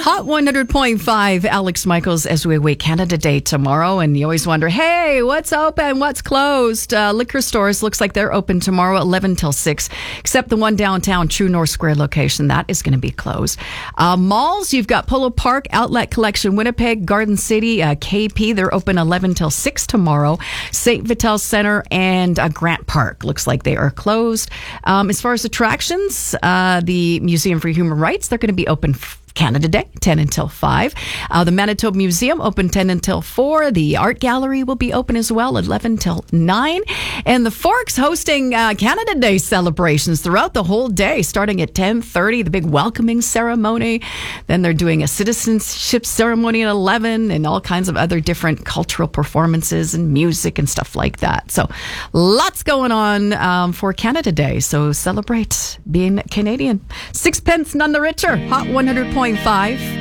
Hot 100.5, Alex Michaels, as we await Canada Day tomorrow. And you always wonder, hey, what's open? What's closed? Liquor stores looks like they're open tomorrow at 11 till 6, except the one downtown True North Square location. That is going to be closed. Malls, you've got Polo Park, Outlet Collection, Winnipeg, Garden City, KP. They're open 11 till 6 tomorrow. St. Vital Center and Grant Park looks like they are closed. As far as attractions, the Museum for Human Rights, they're going to be open Canada Day, 10 until 5. The Manitoba Museum, open 10 until 4. The Art Gallery will be open as well, 11 till 9. And the Forks hosting Canada Day celebrations throughout the whole day, starting at 10:30, the big welcoming ceremony. Then they're doing a citizenship ceremony at 11 and all kinds of other different cultural performances and music and stuff like that. So lots going on for Canada Day. So celebrate being Canadian. Sixpence none the richer. Hot 100.5.